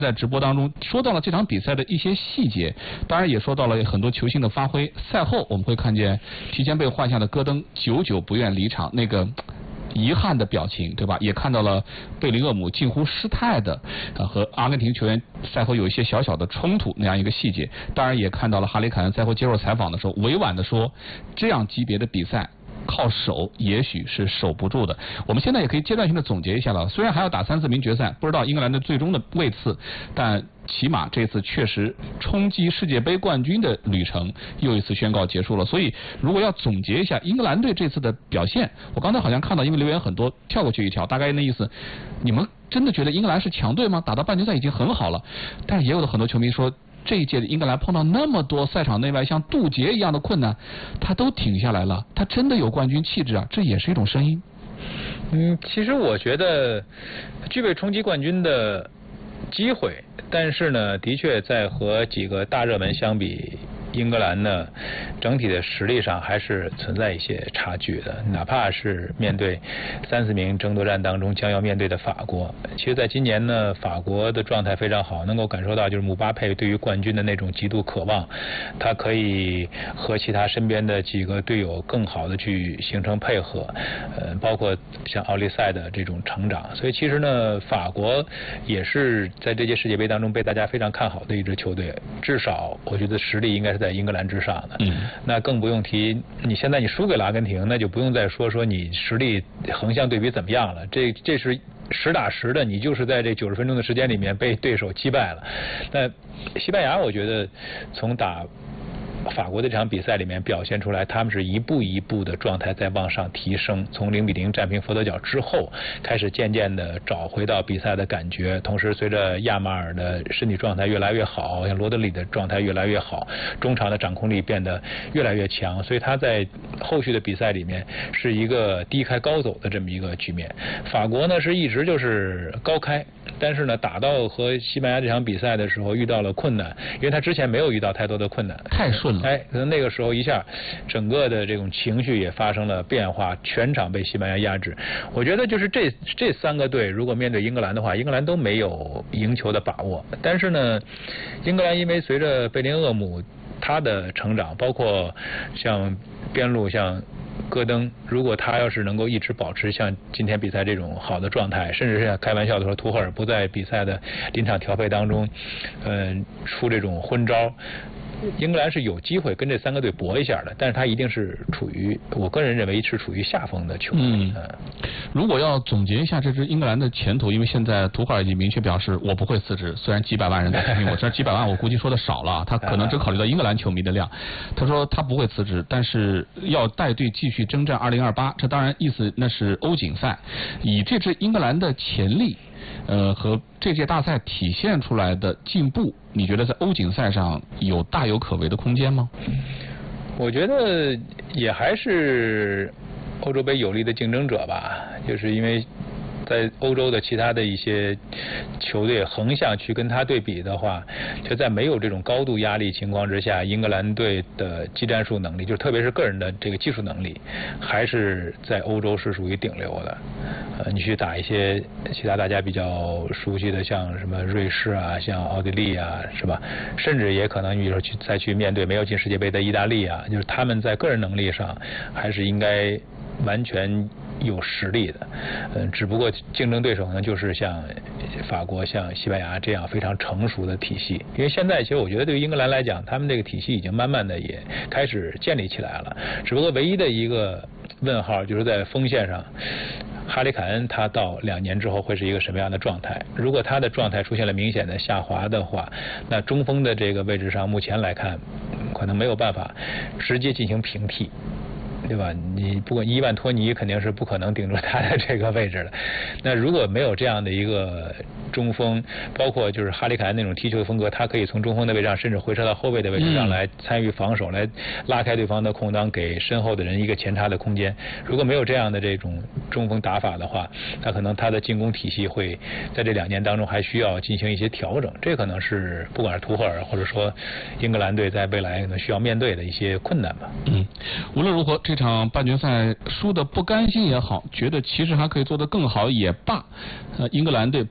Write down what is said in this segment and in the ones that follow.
在直播当中说到了这场比赛的一些细节，当然也说到了很多球星的发挥。赛后我们会看见提前被换下的戈登久久不愿离场那个遗憾的表情，对吧？也看到了贝林厄姆近乎失态的和阿根廷球员赛后有一些小小的冲突那样一个细节。当然也看到了哈里凯恩赛后接受采访的时候委婉的说，这样级别的比赛靠守也许是守不住的。我们现在也可以阶段性的总结一下了，虽然还要打3-4名决赛，不知道英格兰的最终的位次，但起码这次确实冲击世界杯冠军的旅程又一次宣告结束了。所以如果要总结一下英格兰队这次的表现，我刚才好像看到因为留言很多跳过去一条，大概那意思，你们真的觉得英格兰是强队吗？打到半决赛已经很好了，但是也有的很多球迷说这一届的英格兰碰到那么多赛场内外像渡劫一样的困难，他都挺下来了，他真的有冠军气质啊，这也是一种声音。 其实我觉得具备冲击冠军的机会，但是呢，的确在和几个大热门相比，英格兰呢整体的实力上还是存在一些差距的，哪怕是面对3-4名争夺战当中将要面对的法国。其实在今年呢，法国的状态非常好，能够感受到就是姆巴佩对于冠军的那种极度渴望，他可以和其他身边的几个队友更好的去形成配合，包括像奥利赛的这种成长。所以其实呢，法国也是在这届世界杯当中被大家非常看好的一支球队，至少我觉得实力应该是在英格兰之上的。那更不用提你现在你输给了阿根廷，那就不用再说你实力横向对比怎么样了，这是实打实的，你就是在这90分钟的时间里面被对手击败了。那西班牙我觉得从打法国的这场比赛里面表现出来，他们是一步一步的状态在往上提升，从0-0战平佛得角之后，开始渐渐的找回到比赛的感觉。同时随着亚马尔的身体状态越来越好，像罗德里的状态越来越好，中场的掌控力变得越来越强，所以他在后续的比赛里面是一个低开高走的这么一个局面。法国呢是一直就是高开，但是呢打到和西班牙这场比赛的时候遇到了困难，因为他之前没有遇到太多的困难， 太顺了。 可能那个时候一下整个的这种情绪也发生了变化，全场被西班牙压制。我觉得就是这3个队如果面对英格兰的话，英格兰都没有赢球的把握。但是呢，英格兰因为随着贝林厄姆他的成长，包括像边路像戈登，如果他要是能够一直保持像今天比赛这种好的状态，甚至是开玩笑的说图赫尔不在比赛的临场调配当中出这种昏招，英格兰是有机会跟这3个队搏一下的，但是他一定是处于我个人认为是处于下风的球队。 如果要总结一下这支英格兰的前途，因为现在图赫尔已经明确表示我不会辞职，虽然几百万人在听我，这几百万我估计说的少了，他可能只考虑到英格兰球迷的量。他说他不会辞职，但是要带队继续征战2028，这当然意思那是欧锦赛。以这支英格兰的潜力和这届大赛体现出来的进步，你觉得在欧锦赛上有大有可为的空间吗？ 我觉得也还是欧洲杯有力的竞争者吧，就是因为在欧洲的其他的一些球队横向去跟他对比的话，就在没有这种高度压力情况之下，英格兰队的技战术能力，就特别是个人的这个技术能力，还是在欧洲是属于顶流的。你去打一些其他大家比较熟悉的，像什么瑞士啊，像奥地利啊，是吧？甚至也可能你说再去面对没有进世界杯的意大利啊，就是他们在个人能力上还是应该完全有实力的，只不过竞争对手呢就是像法国、像西班牙这样非常成熟的体系。因为现在其实我觉得对于英格兰来讲，他们这个体系已经慢慢的也开始建立起来了，只不过唯一的一个问号就是在锋线上，哈里凯恩他到2年之后会是一个什么样的状态？如果他的状态出现了明显的下滑的话，那中锋的这个位置上目前来看可能没有办法直接进行平替，对吧？你不管伊万托尼肯定是不可能顶住他的这个位置的。那如果没有这样的一个中锋，包括就是哈里凯恩那种踢球的风格，他可以从中锋的位置上甚至回撤到后卫的位置上来参与防守，来拉开对方的空当，给身后的人一个前插的空间。如果没有这样的这种中锋打法的话，那可能他的进攻体系会在这2年当中还需要进行一些调整，这可能是不管是图赫尔或者说英格兰队在未来可能需要面对的一些困难吧。 无论如何，这场半决赛输的不甘心也好，觉得其实还可以做得更好也罢，英格兰队本届世界杯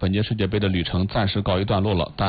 杯的旅程暂时告一段落了。